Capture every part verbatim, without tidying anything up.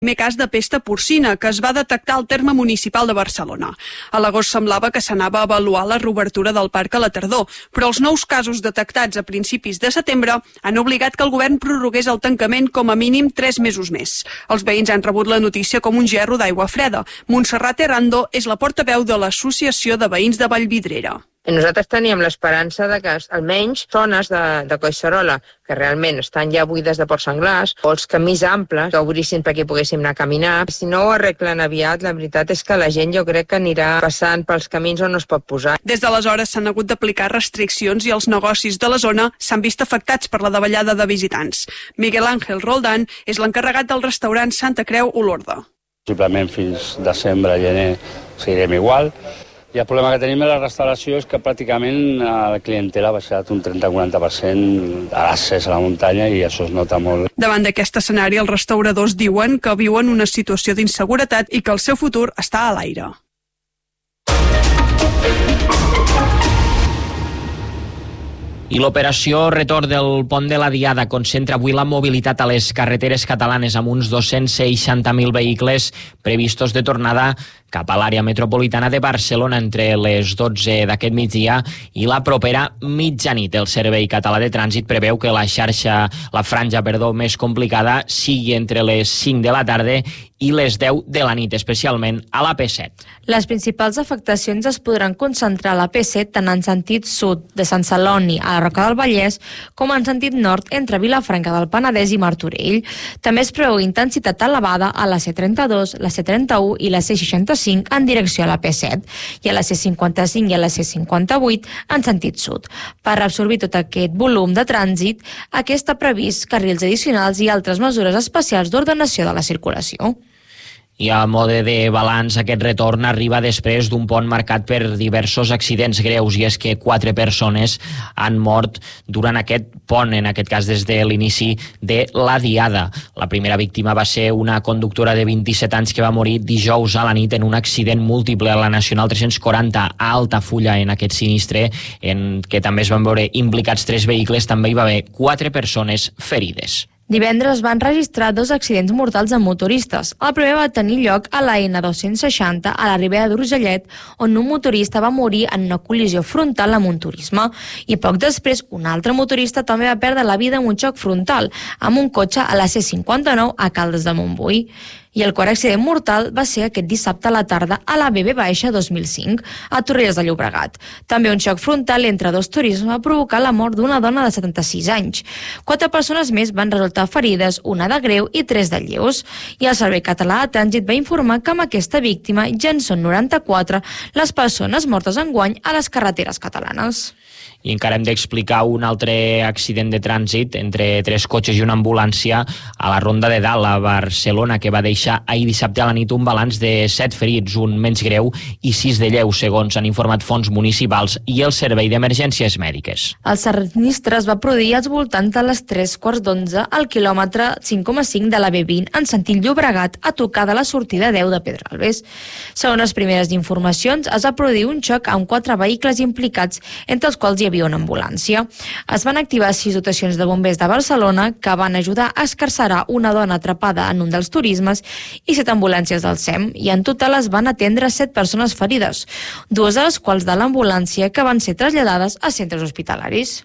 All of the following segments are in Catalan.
primer cas de pesta porcina que es va detectar al terme municipal de Barcelona. A l'agost semblava que s'anava a avaluar la reobertura del parc a la tardor, però els nous casos detectats a principis de setembre han obligat que el govern prorrogués el tancament com a mínim tres mesos més. Els veïns han rebut la notícia com un gerro d'aigua freda. Montserrat Errando és la portaveu de l'Associació de Veïns de Vallvidrera. Nosaltres teníem l'esperança de que almenys zones de, de Collserola, que realment estan ja buides de porcs senglars, o els camins amples, que obrissin perquè poguéssim anar a caminar. Si no ho arreglen aviat, la veritat és que la gent jo crec que anirà passant pels camins on no es pot posar. Des d'aleshores s'han hagut d'aplicar restriccions i els negocis de la zona s'han vist afectats per la davallada de visitants. Miguel Ángel Roldán és l'encarregat del restaurant Santa Creu Olorda. Possiblement fins desembre, gener, seguirem igual. I el problema que tenim a la restauració és que pràcticament la clientela ha baixat un trenta a quaranta per cent a l'accés a la muntanya i això es nota molt. Davant d'aquest escenari, els restauradors diuen que viuen una situació d'inseguretat i que el seu futur està a l'aire. I l'operació retorn del pont de la Diada concentra avui la mobilitat a les carreteres catalanes amb uns dos-cents seixanta mil vehicles previstos de tornada cap a l'àrea metropolitana de Barcelona entre les dotze d'aquest migdia i la propera mitjanit. El Servei Català de Trànsit preveu que la xarxa, la franja, perdó, més complicada sigui entre les cinc de la tarda i les deu de la nit, especialment a la P set. Les principals afectacions es podran concentrar a la P set tant en sentit sud de Sant Celoni a la Roca del Vallès com en sentit nord entre Vilafranca del Penedès i Martorell. També es preveu intensitat elevada a la C trenta-dos, la C trenta-u i la C seixanta-cinc en direcció a la P set i a la C cinquanta-cinc i a la C cinquanta-vuit en sentit sud. Per absorbir tot aquest volum de trànsit, aquest ha previst carrils addicionals i altres mesures especials d'ordenació de la circulació. I a mode de balanç, aquest retorn arriba després d'un pont marcat per diversos accidents greus, i és que quatre persones han mort durant aquest pont, en aquest cas des de l'inici de la Diada. La primera víctima va ser una conductora de vint-i-set anys que va morir dijous a la nit en un accident múltiple a la Nacional tres-cents quaranta a Altafulla. En aquest sinistre, en què també es van veure implicats tres vehicles, també hi va haver quatre persones ferides. Divendres van registrar dos accidents mortals amb motoristes. El primer va tenir lloc a la N dos-cents seixanta a la Ribera d'Urgellet, on un motorista va morir en una col·lisió frontal amb un turisme. I poc després, un altre motorista també va perdre la vida en un xoc frontal amb un cotxe a la C cinquanta-nou a Caldes de Montbui. I el quart accident mortal va ser aquest dissabte a la tarda a la B B dos mil cinc, a Torrelles de Llobregat. També un xoc frontal entre dos turismes va provocar la mort d'una dona de setanta-sis anys. Quatre persones més van resultar ferides, una de greu i tres de lleus. I el Servei Català de Trànsit va informar que amb aquesta víctima ja en són noranta-quatre les persones mortes enguany a les carreteres catalanes. I encara hem d'explicar un altre accident de trànsit entre tres cotxes i una ambulància a la Ronda de Dalt, a Barcelona, que va deixar ahir dissabte a la nit un balanç de set ferits, un menys greu i sis de lleu, segons han informat fonts municipals i el Servei d'Emergències Mèdiques. El sinistre es va produir als voltants de les tres quarts d'onze al quilòmetre cinc coma cinc de la B vint en sentit Llobregat, a tocar de la sortida deu de Pedralbes. Segons les primeres informacions, es va produir un xoc amb quatre vehicles implicats, entre els quals hi havia una ambulància. Es van activar sis dotacions de bombers de Barcelona que van ajudar a escarcerar una dona atrapada en un dels turismes i set ambulàncies del S E M, i en total es van atendre set persones ferides, dues de les quals de l'ambulància que van ser traslladades a centres hospitalaris.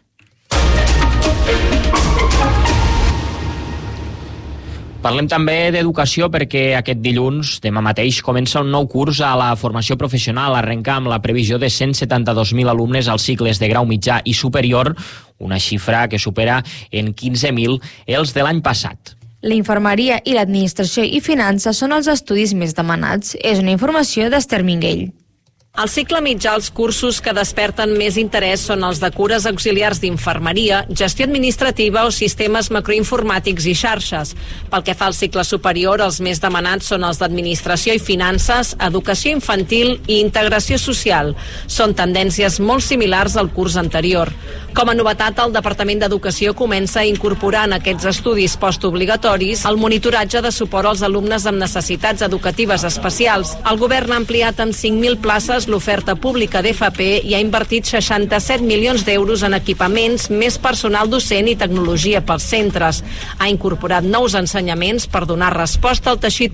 Parlem també d'educació perquè aquest dilluns, demà mateix, comença un nou curs a la formació professional. Arrenca amb la previsió de cent setanta-dos mil alumnes als cicles de grau mitjà i superior, una xifra que supera en quinze mil els de l'any passat. La infermeria i l'administració i finances són els estudis més demanats. És una informació d'Ester Minguell. Al cicle mitjà, els cursos que desperten més interès són els de cures auxiliars d'infermeria, gestió administrativa o sistemes macroinformàtics i xarxes. Pel que fa al cicle superior, els més demanats són els d'administració i finances, educació infantil i integració social. Són tendències molt similars al curs anterior. Com a novetat, el Departament d'Educació comença a incorporar en aquests estudis postobligatoris el monitoratge de suport als alumnes amb necessitats educatives especials. El govern ha ampliat amb cinc mil places inclòs l'oferta pública d'F P i ha invertit seixanta-set milions d'euros en equipaments, més personal docent i tecnologia pels centres. Ha incorporat nous ensenyaments per donar resposta al teixit